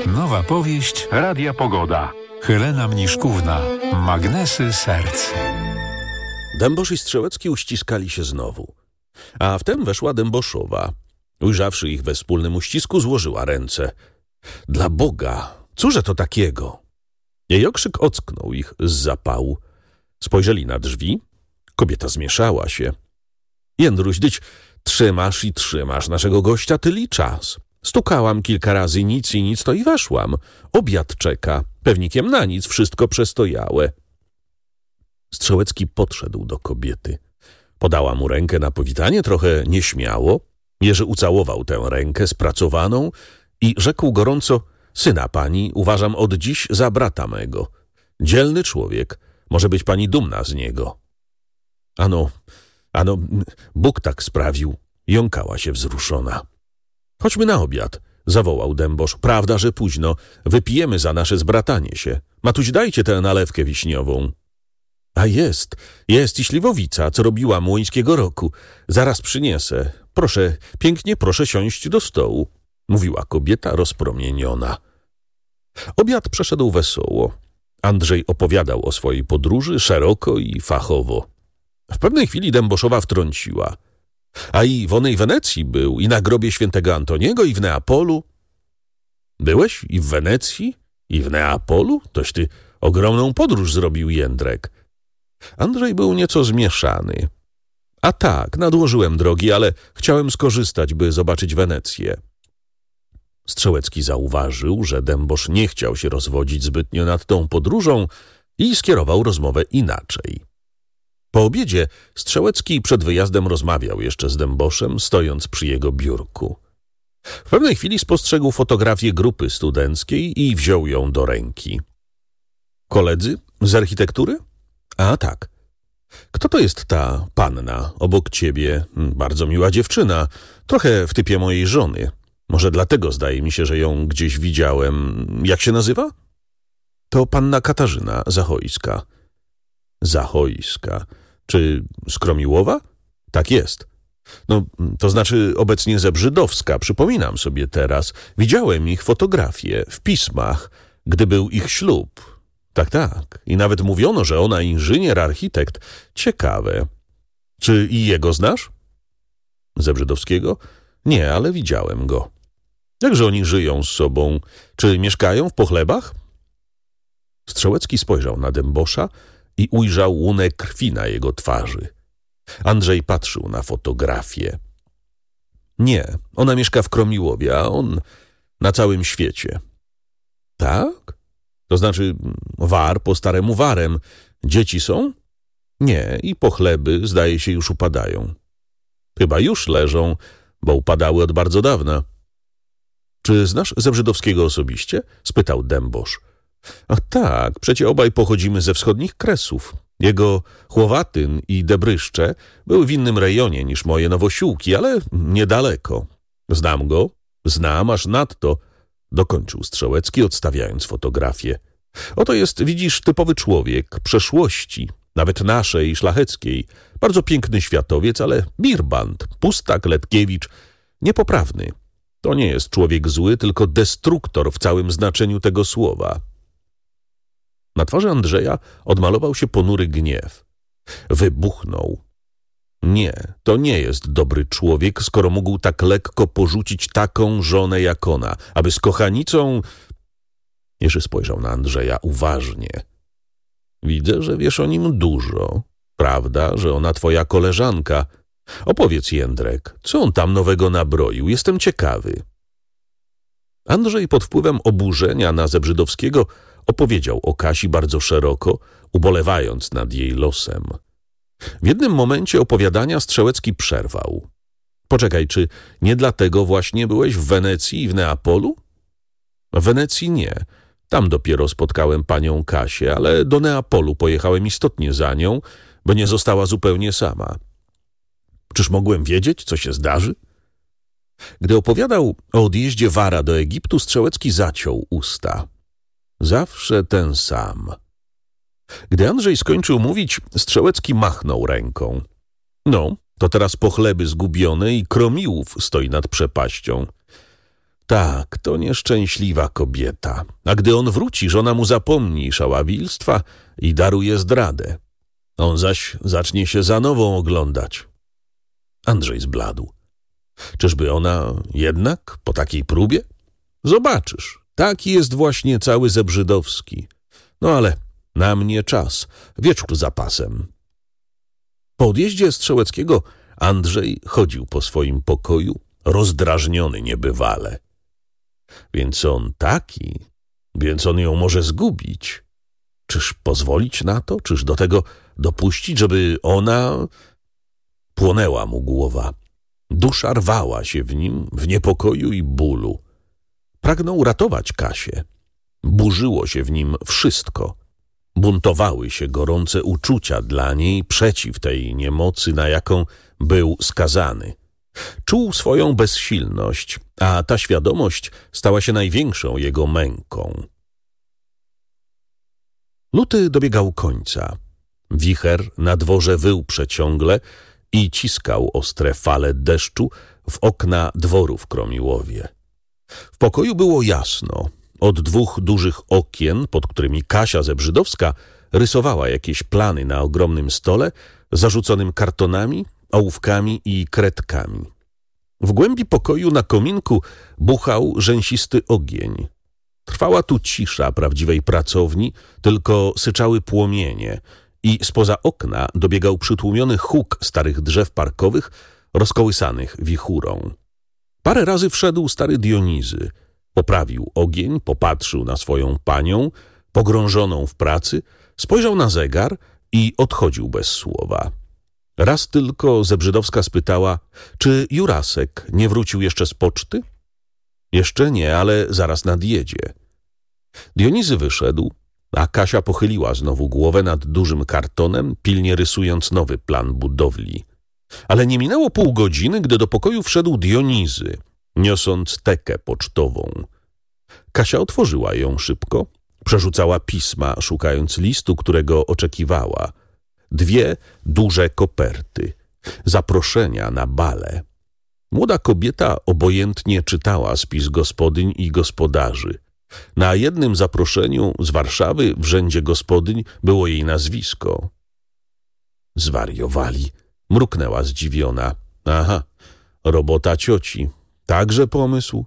Nowa powieść Radia Pogoda. Helena Mniszkówna. Magnesy serc. Dębosz i Strzałecki uściskali się znowu. A wtem weszła Dęboszowa. Ujrzawszy ich we wspólnym uścisku, złożyła ręce. Dla Boga, cóże to takiego? Jej okrzyk ocknął ich z zapału. Spojrzeli na drzwi. Kobieta zmieszała się. Jędruś, dyć, trzymasz i trzymasz naszego gościa tyli czas. Stukałam kilka razy, nic i nic, to i weszłam. Obiad czeka. Pewnikiem na nic, wszystko przestojałe. Strzałecki podszedł do kobiety. Podała mu rękę na powitanie, trochę nieśmiało. Jerzy ucałował tę rękę spracowaną i rzekł gorąco: syna pani uważam od dziś za brata mego. Dzielny człowiek, może być pani dumna z niego. Ano, Bóg tak sprawił, jąkała się wzruszona. Chodźmy na obiad, zawołał Dębosz. Prawda, że późno, wypijemy za nasze zbratanie się. Matuś, dajcie tę nalewkę wiśniową. A jest i śliwowica, co robiła młyńskiego roku. Zaraz przyniesę. Proszę, pięknie proszę siąść do stołu, mówiła kobieta rozpromieniona. Obiad przeszedł wesoło. Andrzej opowiadał o swojej podróży szeroko i fachowo. W pewnej chwili Dęboszowa wtrąciła: a i w onej Wenecji był, i na grobie świętego Antoniego, i w Neapolu. Byłeś i w Wenecji, i w Neapolu? Toś ty ogromną podróż zrobił, Jędrek. Andrzej był nieco zmieszany. A tak, nadłożyłem drogi, ale chciałem skorzystać, by zobaczyć Wenecję. Strzałecki zauważył, że Dębosz nie chciał się rozwodzić zbytnio nad tą podróżą i skierował rozmowę inaczej. Po obiedzie Strzałecki przed wyjazdem rozmawiał jeszcze z Dęboszem, stojąc przy jego biurku. W pewnej chwili spostrzegł fotografię grupy studenckiej i wziął ją do ręki. Koledzy z architektury? A tak. Kto to jest ta panna obok ciebie? Bardzo miła dziewczyna, trochę w typie mojej żony. Może dlatego zdaje mi się, że ją gdzieś widziałem. Jak się nazywa? To panna Katarzyna Zachojska. Zachojska. Czy Skromiłowa? Tak jest. No, to znaczy obecnie Zebrzydowska, przypominam sobie teraz. Widziałem ich fotografię w pismach, gdy był ich ślub. Tak. I nawet mówiono, że ona inżynier, architekt. Ciekawe. Czy i jego znasz? Zebrzydowskiego? Nie, ale widziałem go. Jakże oni żyją z sobą? Czy mieszkają w pochlebach? Strzałecki spojrzał na Dębosza i ujrzał łunę krwi na jego twarzy. Andrzej patrzył na fotografię. Nie, ona mieszka w Kromiłowie, a on na całym świecie. Tak? To znaczy war po staremu warem. Dzieci są? Nie, i pochleby zdaje się już upadają. Chyba już leżą, bo upadały od bardzo dawna. Czy znasz Zebrzydowskiego osobiście? Spytał Dębosz. Ach tak, przecie obaj pochodzimy ze wschodnich Kresów. Jego Chłowatyn i Debryszcze były w innym rejonie niż moje Nowosiłki, ale niedaleko. Znam go, znam aż nadto, dokończył Strzałecki, odstawiając fotografię. Oto jest, widzisz, typowy człowiek przeszłości, nawet naszej, szlacheckiej. Bardzo piękny światowiec, ale birbant, pustak, Letkiewicz, niepoprawny. To nie jest człowiek zły, tylko destruktor w całym znaczeniu tego słowa. Na twarzy Andrzeja odmalował się ponury gniew. Wybuchnął. Nie, to nie jest dobry człowiek, skoro mógł tak lekko porzucić taką żonę jak ona, aby z kochanicą... Jerzy spojrzał na Andrzeja uważnie. Widzę, że wiesz o nim dużo. Prawda, że ona twoja koleżanka. Opowiedz, Jędrek, co on tam nowego nabroił? Jestem ciekawy. Andrzej pod wpływem oburzenia na Zebrzydowskiego opowiedział o Kasi bardzo szeroko, ubolewając nad jej losem. W jednym momencie opowiadania Strzałecki przerwał. Poczekaj, czy nie dlatego właśnie byłeś w Wenecji i w Neapolu? W Wenecji nie. Tam dopiero spotkałem panią Kasię, ale do Neapolu pojechałem istotnie za nią, bo nie została zupełnie sama. Czyż mogłem wiedzieć, co się zdarzy? Gdy opowiadał o odjeździe Wara do Egiptu, Strzałecki zaciął usta. Zawsze ten sam. Gdy Andrzej skończył mówić, Strzałecki machnął ręką. No, to teraz pochleby zgubione i Kromiłów stoi nad przepaścią. Tak, to nieszczęśliwa kobieta. A gdy on wróci, żona mu zapomni szaławilstwa i daruje zdradę. On zaś zacznie się za nową oglądać. Andrzej zbladł. Czyżby ona jednak po takiej próbie? Zobaczysz, taki jest właśnie cały Zebrzydowski. No ale na mnie czas, wieczór za pasem. Po odjeździe Strzełeckiego Andrzej chodził po swoim pokoju, rozdrażniony niebywale. Więc on ją może zgubić. Czyż pozwolić na to? Czyż do tego dopuścić, żeby ona... Płonęła mu głowa. Dusza rwała się w nim w niepokoju i bólu. Pragnął ratować Kasię. Burzyło się w nim wszystko. Buntowały się gorące uczucia dla niej przeciw tej niemocy, na jaką był skazany. Czuł swoją bezsilność, a ta świadomość stała się największą jego męką. Luty dobiegał końca. Wicher na dworze wył przeciągle i ciskał ostre fale deszczu w okna dworu w Kromiłowie. W pokoju było jasno. Od 2 dużych okien, pod którymi Kasia Zebrzydowska rysowała jakieś plany na ogromnym stole, zarzuconym kartonami, ołówkami i kredkami. W głębi pokoju na kominku buchał rzęsisty ogień. Trwała tu cisza prawdziwej pracowni, tylko syczały płomienie i spoza okna dobiegał przytłumiony huk starych drzew parkowych, rozkołysanych wichurą. Parę razy wszedł stary Dionizy. Poprawił ogień, popatrzył na swoją panią, pogrążoną w pracy, spojrzał na zegar i odchodził bez słowa. Raz tylko Zebrzydowska spytała, czy Jurasek nie wrócił jeszcze z poczty? Jeszcze nie, ale zaraz nadjedzie. Dionizy wyszedł, a Kasia pochyliła znowu głowę nad dużym kartonem, pilnie rysując nowy plan budowli. Ale nie minęło pół godziny, gdy do pokoju wszedł Dionizy, niosąc tekę pocztową. Kasia otworzyła ją szybko, przerzucała pisma, szukając listu, którego oczekiwała. 2 duże koperty, zaproszenia na bale. Młoda kobieta obojętnie czytała spis gospodyń i gospodarzy. Na jednym zaproszeniu z Warszawy w rzędzie gospodyń było jej nazwisko. Zwariowali, mruknęła zdziwiona. Aha, robota cioci. Także pomysł.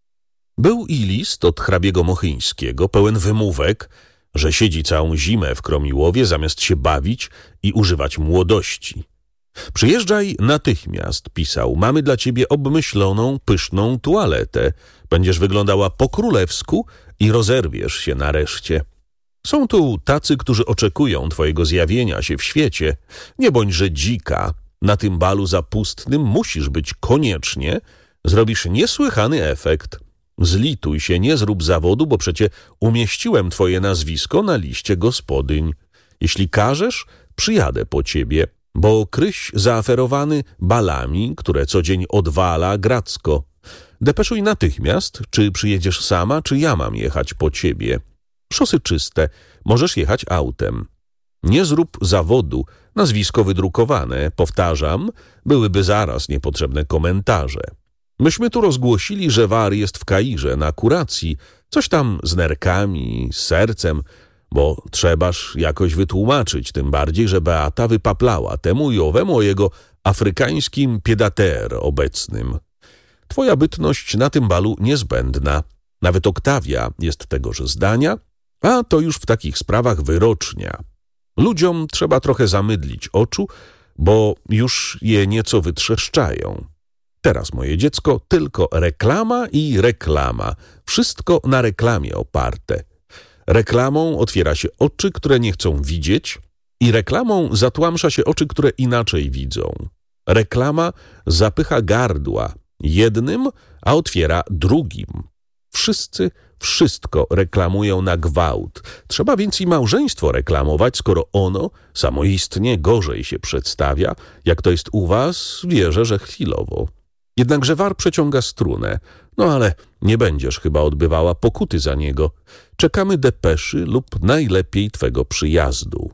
Był i list od hrabiego Mochyńskiego, pełen wymówek, że siedzi całą zimę w Kromiłowie zamiast się bawić i używać młodości. Przyjeżdżaj natychmiast, pisał. Mamy dla ciebie obmyśloną, pyszną tualetę. Będziesz wyglądała po królewsku i rozerwiesz się nareszcie. Są tu tacy, którzy oczekują twojego zjawienia się w świecie. Nie bądźże dzika. Na tym balu zapustnym musisz być koniecznie. Zrobisz niesłychany efekt. Zlituj się, nie zrób zawodu, bo przecie umieściłem twoje nazwisko na liście gospodyń. Jeśli każesz, przyjadę po ciebie, bo Kryś zaaferowany balami, które co dzień odwala Gracko. Depeszuj natychmiast, czy przyjedziesz sama, czy ja mam jechać po ciebie. Szosy czyste, możesz jechać autem. Nie zrób zawodu, nazwisko wydrukowane, powtarzam, byłyby zaraz niepotrzebne komentarze. Myśmy tu rozgłosili, że War jest w Kairze na kuracji, coś tam z nerkami, z sercem, bo trzebaż jakoś wytłumaczyć, tym bardziej, że Beata wypaplała temu i owemu o jego afrykańskim pied-à-terre obecnym. Twoja bytność na tym balu niezbędna. Nawet Oktawia jest tegoż zdania, a to już w takich sprawach wyrocznia. Ludziom trzeba trochę zamydlić oczu, bo już je nieco wytrzeszczają. Teraz, moje dziecko, tylko reklama i reklama. Wszystko na reklamie oparte. Reklamą otwiera się oczy, które nie chcą widzieć, i reklamą zatłamsza się oczy, które inaczej widzą. Reklama zapycha gardła jednym, a otwiera drugim. Wszyscy wszystko reklamują na gwałt. Trzeba więc i małżeństwo reklamować, skoro ono samoistnie gorzej się przedstawia. Jak to jest u was, wierzę, że chwilowo. Jednakże War przeciąga strunę. No ale nie będziesz chyba odbywała pokuty za niego. Czekamy depeszy lub najlepiej twego przyjazdu.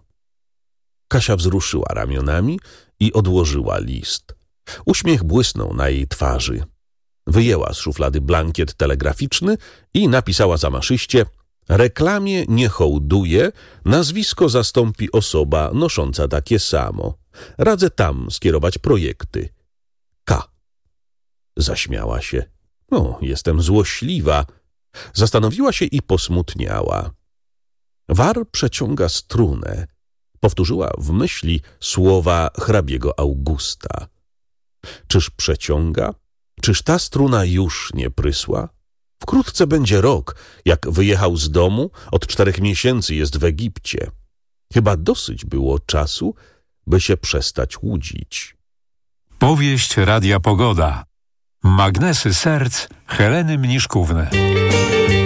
Kasia wzruszyła ramionami i odłożyła list. Uśmiech błysnął na jej twarzy. Wyjęła z szuflady blankiet telegraficzny i napisała zamaszyście: reklamie nie hołduje, nazwisko zastąpi osoba nosząca takie samo. Radzę tam skierować projekty. K. Zaśmiała się. O, jestem złośliwa. Zastanowiła się i posmutniała. War przeciąga strunę. Powtórzyła w myśli słowa hrabiego Augusta. Czyż przeciąga? Czyż ta struna już nie prysła? Wkrótce będzie rok, jak wyjechał z domu, od 4 miesięcy jest w Egipcie. Chyba dosyć było czasu, by się przestać łudzić. Powieść Radia Pogoda. Magnesy serc Heleny Mniszkówny.